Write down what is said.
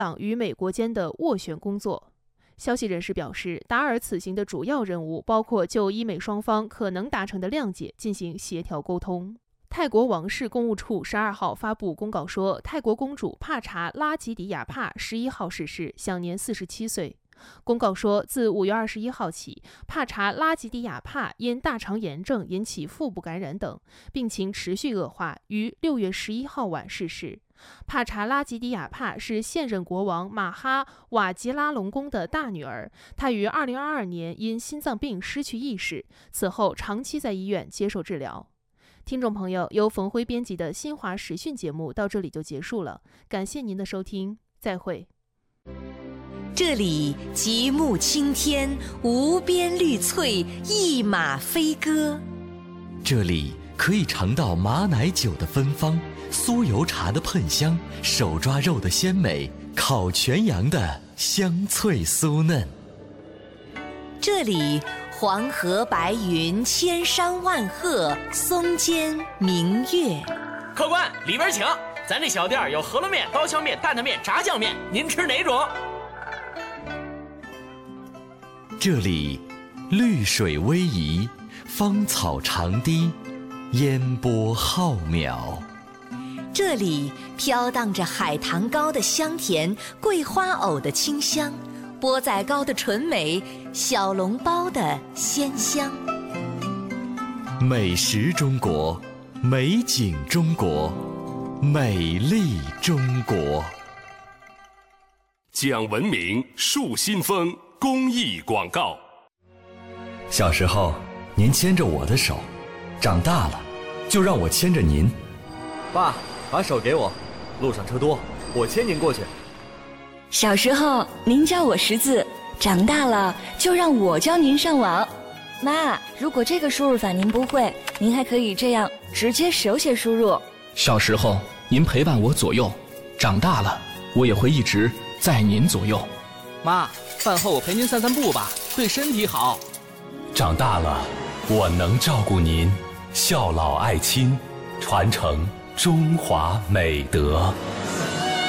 党与美国间的斡旋工作。消息人士表示，达尔此行的主要任务包括就伊美双方可能达成的谅解进行协调沟通。泰国王室公务处12号发布公告说，泰国公主帕查拉吉迪亚帕11号逝世，享年47岁。公告说，自5月21号起，帕查拉吉迪亚帕因大肠炎症引起腹部感染等，病情持续恶化，于6月11号晚逝世。帕查拉吉迪亚帕是现任国王马哈瓦吉拉隆功的大女儿，她于2022年因心脏病失去意识，此后长期在医院接受治疗。听众朋友，由冯辉编辑的新华时讯节目到这里就结束了，感谢您的收听，再会。 这里极目青天，无边绿翠，一马飞歌。 这里可以尝到马奶酒的芬芳，酥油茶的喷香，手抓肉的鲜美，烤全羊的香脆酥嫩。 这里黄河白云，千山万壑，松间明月。 客官，里边请，咱这小店有饸饹面、刀削面、担担面、炸酱面，您吃哪种？ 这里绿水逶迤，芳草长堤，烟波浩渺。 这里飘荡着海棠糕的香甜，桂花藕的清香，钵仔糕的纯美，小笼包的鲜香。 美食中国，美景中国，美丽中国。 讲文明树新风公益广告。 小时候您牵着我的手，长大了就让我牵着您。 爸，把手给我，路上车多，我牵您过去。 小时候您教我识字，长大了就让我教您上网。妈，如果这个输入法您不会，您还可以这样直接手写输入。 小时候您陪伴我左右，长大了我也会一直在您左右。 妈，饭后我陪您散散步吧，对身体好。 长大了我能照顾您，孝老爱亲，传承中华美德。